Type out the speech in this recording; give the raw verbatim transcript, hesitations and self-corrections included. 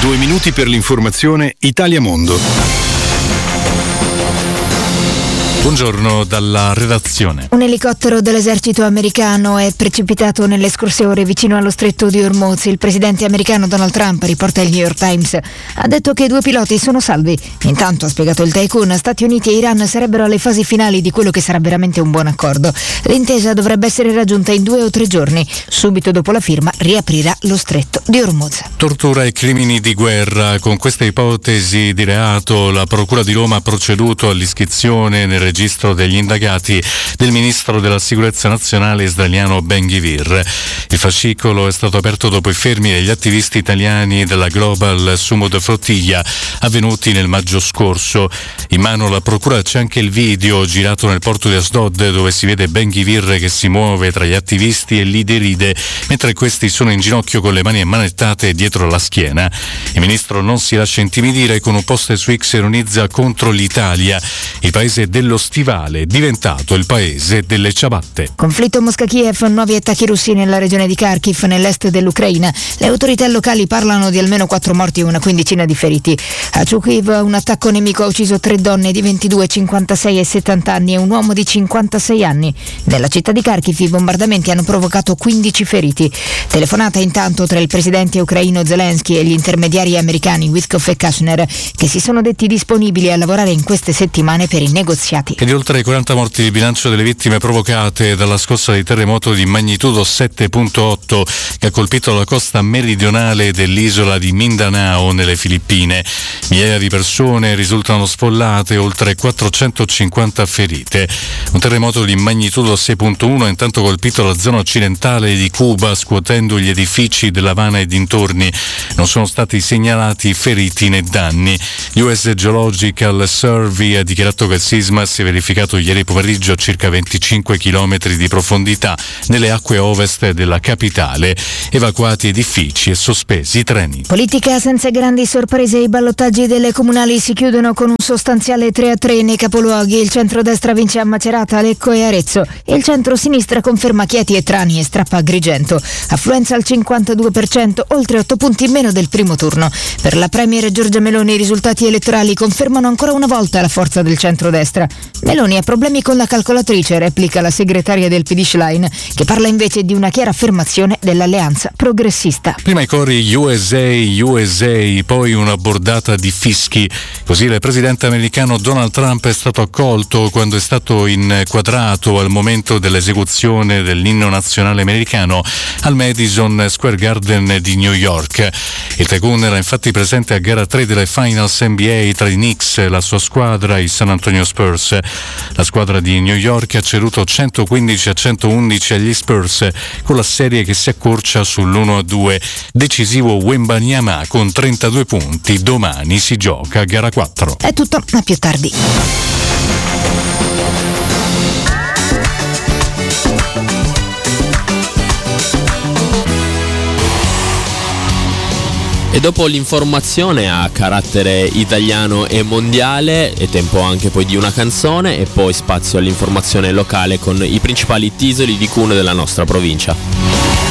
Due minuti per l'informazione Italia Mondo. Buongiorno dalla redazione. Un elicottero dell'esercito americano è precipitato nelle scorse ore vicino allo stretto di Hormuz. Il presidente americano Donald Trump, riporta il New York Times, ha detto che i due piloti sono salvi. Intanto, ha spiegato il tycoon, Stati Uniti e Iran sarebbero alle fasi finali di quello che sarà veramente un buon accordo. L'intesa dovrebbe essere raggiunta in due o tre giorni. Subito dopo la firma riaprirà lo stretto di Hormuz. Tortura e crimini di guerra. Con questa ipotesi di reato la Procura di Roma ha proceduto all'iscrizione nel registro degli indagati del ministro della sicurezza nazionale israeliano Ben-Gvir. Il fascicolo è stato aperto dopo i fermi degli attivisti italiani della Global Sumud Flotilla avvenuti nel maggio scorso. In mano alla procura c'è anche il video girato nel porto di Asdod, dove si vede Ben-Gvir che si muove tra gli attivisti e li deride mentre questi sono in ginocchio con le mani ammanettate dietro la schiena. Il ministro non si lascia intimidire, con un post su X ironizza contro l'Italia, il paese dello stivale, diventato il paese delle ciabatte. Conflitto Mosca-Kiev, nuovi attacchi russi nella regione di Kharkiv, nell'est dell'Ucraina. Le autorità locali parlano di almeno quattro morti e una quindicina di feriti. A Chukiv un attacco nemico ha ucciso tre donne di ventidue, cinquantasei e settanta anni e un uomo di cinquantasei anni. Nella città di Kharkiv i bombardamenti hanno provocato quindici feriti. Telefonata intanto tra il presidente ucraino Zelensky e gli intermediari americani Witkoff e Kushner, che si sono detti disponibili a lavorare in queste settimane per i negoziati. E di oltre i quaranta morti il bilancio delle vittime provocate dalla scossa di terremoto di magnitudo sette virgola otto che ha colpito la costa meridionale dell'isola di Mindanao nelle Filippine. Migliaia di persone risultano sfollate, oltre quattrocentocinquanta ferite. Un terremoto di magnitudo sei virgola uno ha intanto colpito la zona occidentale di Cuba, scuotendo gli edifici della Havana e dintorni. Non sono stati segnalati feriti né danni. L'U S Geological Survey ha dichiarato che il sisma si è verificato ieri pomeriggio a circa venticinque chilometri di profondità nelle acque ovest della capitale. Evacuati edifici e sospesi treni. Politica senza grandi sorprese. I ballottaggi delle comunali si chiudono con un sostanziale tre a tre nei capoluoghi. Il centrodestra vince a Macerata, Lecco e Arezzo. Il centro-sinistra conferma Chieti e Trani e strappa Agrigento. Affluenza al cinquantadue per cento, oltre otto punti in meno del primo turno. Per la premier Giorgia Meloni i risultati elettorali confermano ancora una volta la forza del centrodestra. Meloni ha problemi con la calcolatrice, replica la segretaria del P D Schlein, che parla invece di una chiara affermazione dell'alleanza progressista. Prima i cori U S A, U S A, poi una bordata di fischi. Così il presidente americano Donald Trump è stato accolto quando è stato inquadrato al momento dell'esecuzione dell'inno nazionale americano al Madison Square Garden di New York. Il tycoon era infatti presente a gara tre delle Finals N B A tra i Knicks e la sua squadra, i San Antonio Spurs. La squadra di New York ha ceduto centoquindici a centoundici agli Spurs, con la serie che si accorcia sull'uno a due. Decisivo Wembanyama con trentadue punti. Domani si gioca a gara quattro. È tutto, a più tardi. E dopo l'informazione a carattere italiano e mondiale è tempo anche poi di una canzone e poi spazio all'informazione locale con i principali titoli di cuneo della nostra provincia.